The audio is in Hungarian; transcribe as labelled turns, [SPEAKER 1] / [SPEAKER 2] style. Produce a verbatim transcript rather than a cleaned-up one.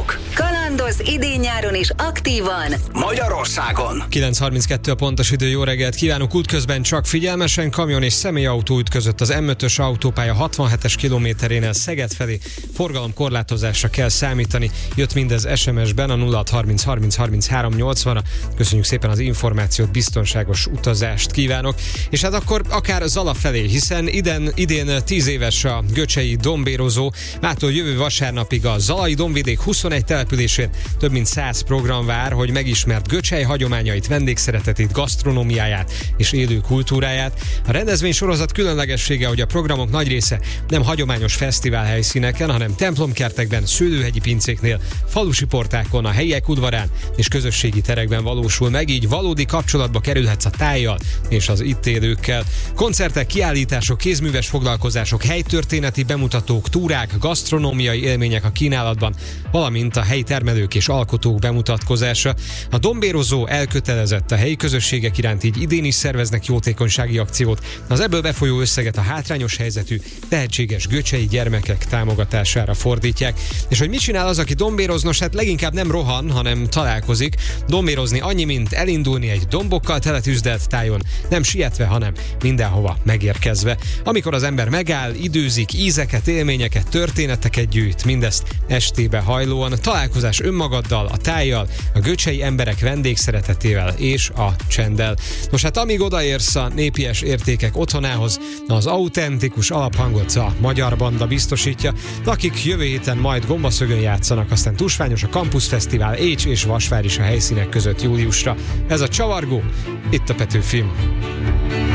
[SPEAKER 1] Kalandozók. Kalandoz idén-nyáron is aktívan Magyarországon.
[SPEAKER 2] kilenc harminckettő a pontos idő, jó reggelt kívánok. Útközben csak figyelmesen, kamion és személyautó ütközött az em ötös autópálya hatvanhetes kilométerénél Szeged felé. Forgalomkorlátozásra kell számítani. Jött mindez es em es-ben a nulla hat harminc harminc harminchárom nyolcvanra. Köszönjük szépen az információt, biztonságos utazást kívánok. És hát akkor akár Zala felé, hiszen idén, idén tíz éves a göcsei dombérozó. Mától jövő vasárnapig a Zalai Dombvidék huszonegy településén több mint száz program vár, hogy megismert Göcsej hagyományait, vendégszeretetét, gasztronómiáját és élő kultúráját. A rendezvény sorozat különlegessége, hogy a programok nagy része nem hagyományos fesztivál helyszíneken, hanem templomkertekben, szőlőhegyi pincéknél, falusi portákon, a helyiek udvarán és közösségi terekben valósul meg, így valódi kapcsolatba kerülhetsz a tájjal és az itt élőkkel. Koncertek, kiállítások, kézműves foglalkozások, helytörténeti bemutatók, túrák, gasztronómiai élmények a kínálatban, valamint a helyi termelők és alkotók bemutatkozása. A dombérozó elkötelezett a helyi közösségek iránt, így idén is szerveznek jótékonysági akciót. Az ebből befolyó összeget a hátrányos helyzetű, tehetséges göcsei gyermekek támogatására fordítják. És hogy mit csinál az, aki dombéroznos? Hát leginkább nem rohan, hanem találkozik. Dombérozni annyi, mint elindulni egy dombokkal teletűzdelt tájon, nem sietve, hanem mindenhova megérkezve. Amikor az ember megáll, időzik, ízeket, élményeket, történeteket gyűjt, mindezt estébe hajlóan, találkozás önmagaddal, a tájjal, a göcsei emberek vendégszeretetével és a csenddel. Most hát amíg odaérsz a népies értékek otthonához, az autentikus alaphangot a Magyar Banda biztosítja, akik jövő héten majd Gombaszögön játszanak, aztán tusványos a Campus Fesztivál, Écs és Vasvár is a helyszínek között júliusra. Ez a Csavargó, itt a Petőfim.